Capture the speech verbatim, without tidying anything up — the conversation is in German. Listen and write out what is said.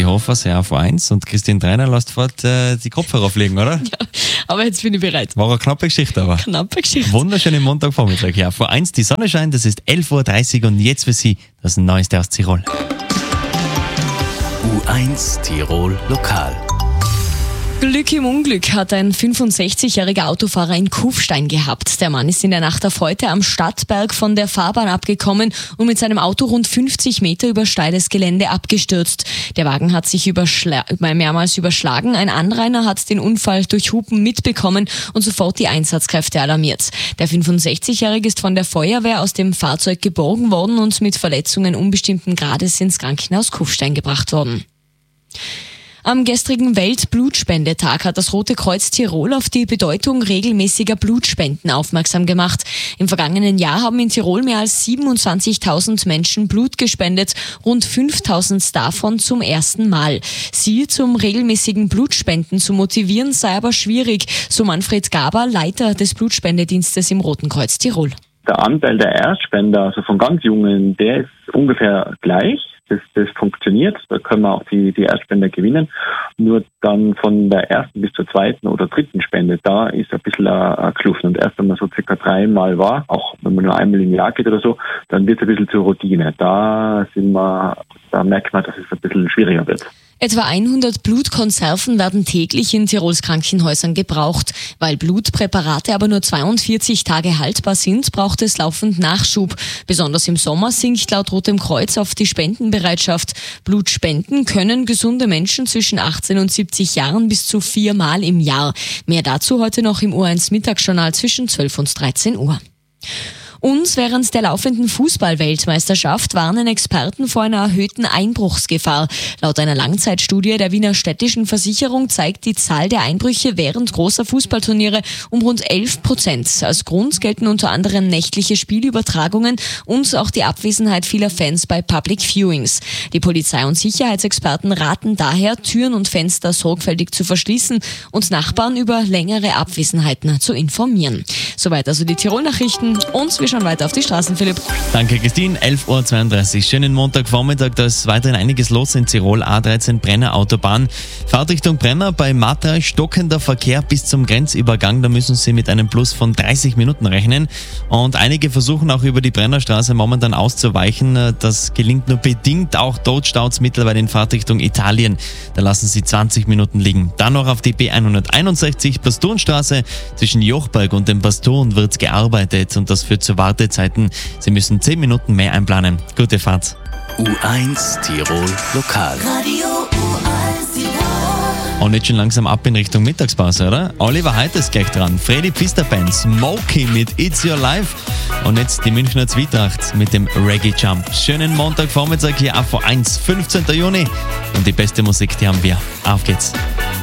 Kathi Hoffers, ja, auf eins und Christine Dreiner lässt fort äh, die Kopfhörer fliegen, oder? Ja, aber jetzt bin ich bereit. War eine knappe Geschichte, aber. Knappe Geschichte. Wunderschönen Montagvormittag. Ja, vor eins die Sonne scheint, es ist elf Uhr dreißig und jetzt für Sie das Neueste aus Tirol. U eins Tirol Lokal. Glück im Unglück hat ein fünfundsechzigjähriger Autofahrer in Kufstein gehabt. Der Mann ist in der Nacht auf heute am Stadtberg von der Fahrbahn abgekommen und mit seinem Auto rund fünfzig Meter über steiles Gelände abgestürzt. Der Wagen hat sich überschla- mehrmals überschlagen. Ein Anrainer hat den Unfall durch Hupen mitbekommen und sofort die Einsatzkräfte alarmiert. Der fünfundsechzigjährige ist von der Feuerwehr aus dem Fahrzeug geborgen worden und mit Verletzungen unbestimmten Grades ins Krankenhaus Kufstein gebracht worden. Am gestrigen Weltblutspendetag hat das Rote Kreuz Tirol auf die Bedeutung regelmäßiger Blutspenden aufmerksam gemacht. Im vergangenen Jahr haben in Tirol mehr als siebenundzwanzigtausend Menschen Blut gespendet, rund fünftausend davon zum ersten Mal. Sie zum regelmäßigen Blutspenden zu motivieren sei aber schwierig, so Manfred Gaber, Leiter des Blutspendedienstes im Roten Kreuz Tirol. Der Anteil der Erstspender, also von ganz Jungen, der ist ungefähr gleich. Das, das funktioniert, da können wir auch die, die Erstspender gewinnen. Nur dann von der ersten bis zur zweiten oder dritten Spende, da ist ein bisschen eine Kluft. Und erst wenn man so circa dreimal war, auch wenn man nur einmal im Jahr geht oder so, dann wird es ein bisschen zur Routine. Da sind wir, da merkt man, dass es ein bisschen schwieriger wird. Etwa hundert Blutkonserven werden täglich in Tirols Krankenhäusern gebraucht. Weil Blutpräparate aber nur zweiundvierzig Tage haltbar sind, braucht es laufend Nachschub. Besonders im Sommer sinkt laut Rotem Kreuz oft die Spendenbereitschaft. Blutspenden können gesunde Menschen zwischen achtzehn und siebzig Jahren bis zu viermal im Jahr. Mehr dazu heute noch im U eins Mittagsjournal zwischen zwölf und dreizehn Uhr. Und während der laufenden Fußball-Weltmeisterschaft warnen Experten vor einer erhöhten Einbruchsgefahr. Laut einer Langzeitstudie der Wiener Städtischen Versicherung zeigt die Zahl der Einbrüche während großer Fußballturniere um rund elf Prozent. Als Grund gelten unter anderem nächtliche Spielübertragungen und auch die Abwesenheit vieler Fans bei Public Viewings. Die Polizei- und Sicherheitsexperten raten daher, Türen und Fenster sorgfältig zu verschließen und Nachbarn über längere Abwesenheiten zu informieren. Soweit also die Tirol-Nachrichten und wir schauen weiter auf die Straßen, Philipp. Danke, Christine. elf Uhr zweiunddreißig. Schönen Montagvormittag. Da ist weiterhin einiges los in Tirol. A dreizehn Brenner Autobahn. Fahrtrichtung Brenner bei Matra. Stockender Verkehr bis zum Grenzübergang. Da müssen Sie mit einem Plus von dreißig Minuten rechnen. Und einige versuchen auch über die Brennerstraße momentan auszuweichen. Das gelingt nur bedingt. Auch dort staut es mittlerweile in Fahrtrichtung Italien. Da lassen Sie zwanzig Minuten liegen. Dann noch auf die B hunderteinundsechzig Bastonstraße. Zwischen Jochberg und dem Baston wird gearbeitet und das führt zu Wartezeiten. Sie müssen zehn Minuten mehr einplanen. Gute Fahrt. U eins Tirol Lokal. Radio U eins Tirol. Und jetzt schon langsam ab in Richtung Mittagspause, oder? Oliver Heid ist gleich dran. Freddy Pfister Band, Smokey mit It's Your Life. Und jetzt die Münchner Zwietracht mit dem Reggae Jump. Schönen Montagvormittag hier auf V eins, fünfzehnten Juni. Und die beste Musik, die haben wir. Auf geht's.